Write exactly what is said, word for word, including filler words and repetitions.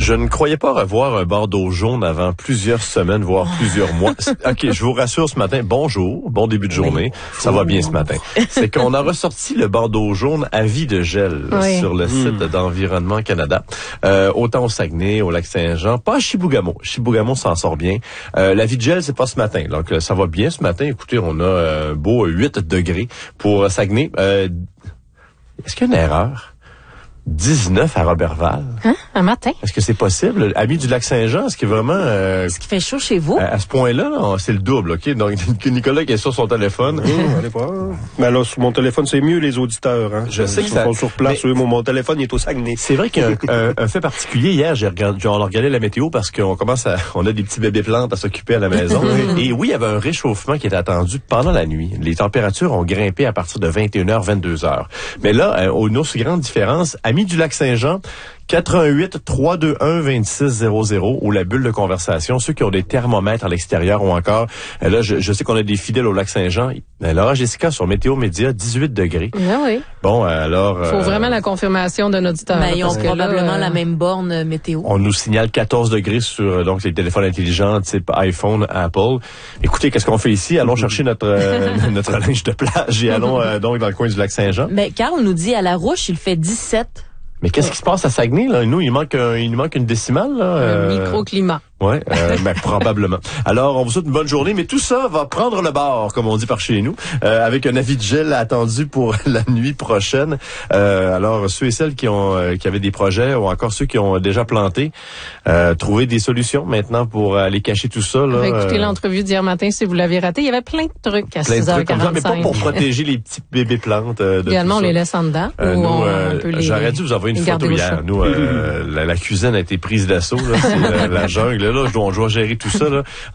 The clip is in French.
Je ne croyais pas revoir un bandeau jaune avant plusieurs semaines, voire plusieurs mois. OK, je vous rassure ce matin, bonjour, bon début de journée, oui. Ça va bien ce matin. C'est qu'on a ressorti le bandeau jaune à vie de gel oui. sur le site mmh. d'Environnement Canada. Euh, autant au Saguenay, au Lac-Saint-Jean, pas à Chibougamau. Chibougamau s'en sort bien. Euh, la vie de gel, c'est pas ce matin. Donc, ça va bien ce matin. Écoutez, on a un beau huit degrés pour Saguenay. Euh, est-ce qu'il y a une erreur? dix-neuf à Roberval. Hein? Un matin? Est-ce que c'est possible? Ami du Lac-Saint-Jean, est-ce qu'il vraiment... Euh, est-ce qu'il fait chaud chez vous? À, à ce point-là, là, c'est le double, OK? Donc, Nicolas qui est sur son téléphone. Mmh, allez voir. Mais alors, sur mon téléphone, c'est mieux les auditeurs. Hein? Je sais que Ils ça... sont sur place. Mais... Eux, mon, mon téléphone, il est au Saguenay. C'est vrai qu'il y a un, un, un fait particulier. Hier, j'ai regardé, on a regardé la météo parce qu'on commence à... On a des petits bébés plantes à s'occuper à la maison. Et oui, il y avait un réchauffement qui était attendu pendant la nuit. Les températures ont grimpé à partir de vingt et une heures, vingt-deux heures. Mais là, euh, une autre grande différence, Amis du Lac-Saint-Jean, quatre un huit, trois deux un, deux six zéro zéro ou la bulle de conversation, ceux qui ont des thermomètres à l'extérieur ou encore, là, je, je sais qu'on a des fidèles au Lac-Saint-Jean. Laura Jessica sur Météo Média, dix-huit degrés. Ah oui. Bon, alors... Il faut euh, vraiment la confirmation d'un auditeur. Ben, ils ont probablement là, euh... la même borne météo. On nous signale quatorze degrés sur donc les téléphones intelligents type iPhone, Apple. Écoutez, qu'est-ce qu'on fait ici? Allons chercher notre euh, notre linge de plage et allons euh, donc dans le coin du Lac-Saint-Jean. Mais Carl nous dit à La Rouche, il fait dix-sept. Mais qu'est-ce qui se passe à Saguenay, là? Nous, il manque un, il nous manque une décimale, là. Euh... Un microclimat. Ouais, euh, ben, probablement. Alors, on vous souhaite une bonne journée, mais tout ça va prendre le bord, comme on dit par chez nous, euh, avec un avis de gel attendu pour la nuit prochaine. Euh, alors, ceux et celles qui ont euh, qui avaient des projets, ou encore ceux qui ont déjà planté, euh, trouver des solutions maintenant pour aller cacher tout ça. Là, écoutez euh, l'entrevue d'hier matin, si vous l'avez raté, il y avait plein de trucs à plein six heures quarante-cinq. Plein de trucs comme ça, mais pas pour protéger les petits bébés plantes. Euh, de Idéalement, tout on ça. les laisse en dedans. Euh, ou nous, on, euh, un peu les, j'aurais dû vous envoyer une photo hier. Nous, euh, la, la cuisine a été prise d'assaut. Là, c'est la, la jungle. Là, je dois, je dois gérer tout ça. Là.